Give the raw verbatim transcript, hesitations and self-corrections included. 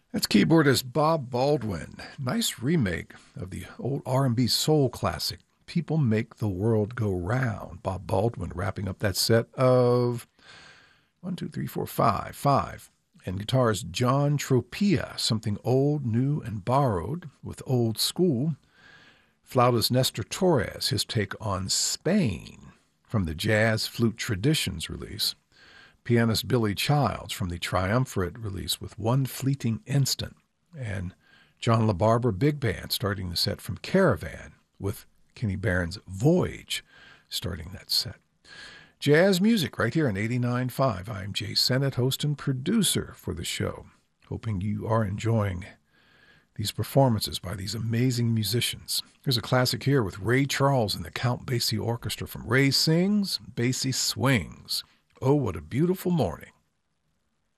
That's keyboardist Bob Baldwin. Nice remake of the old R and B soul classic, People Make the World Go Round. Bob Baldwin wrapping up that set of one, two, three, four, five, five. And guitarist John Tropia, something old, new, and borrowed with Old School. Flautist Nestor Torres, his take on Spain from the Jazz Flute Traditions release. Pianist Billy Childs from the Triumvirate release with One Fleeting Instant. And John LaBarbera Big Band starting the set from Caravan with Kenny Barron's Voyage starting that set. Jazz music right here on eighty-nine point five. I'm Jay Sennett, host and producer for the show. Hoping you are enjoying these performances by these amazing musicians. Here's a classic here with Ray Charles and the Count Basie Orchestra from Ray Sings, Basie Swings. Oh, what a beautiful morning.